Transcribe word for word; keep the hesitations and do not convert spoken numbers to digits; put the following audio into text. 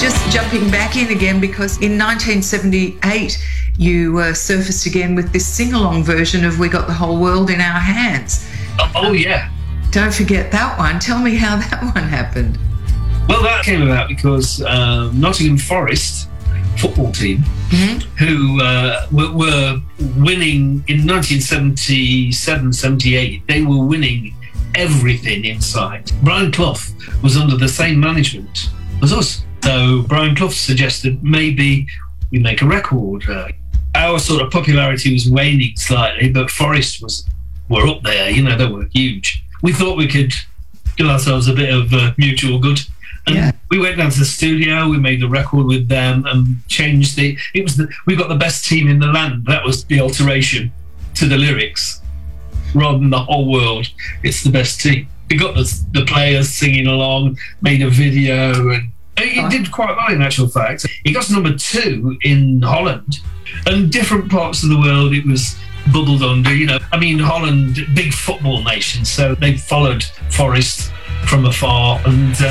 just jumping back in again, because in nineteen seventy-eight you uh, surfaced again with this sing-along version of We Got the Whole World in Our Hands. Oh, oh yeah. Don't forget that one. Tell me how that one happened. Well, that came about because uh, Nottingham Forest football team, mm-hmm. who uh, were, were winning in nineteen seventy-seven seventy-eight, they were winning everything inside. Brian Clough was under the same management as us. So Brian Clough suggested maybe we make a record. Uh, our sort of popularity was waning slightly, but Forest was were up there, you know, they were huge. We thought we could do ourselves a bit of uh, mutual good. And yeah. we went down to the studio, we made a record with them and changed the, it was the, we got the best team in the land. That was the alteration to the lyrics. Rather than the whole world, it's the best team. We got the, the players singing along, made a video, and it, it did quite well in actual fact. It got to number two in Holland, and different parts of the world it was bubbled under, you know. I mean, Holland, big football nation, so they followed Forest from afar, and uh,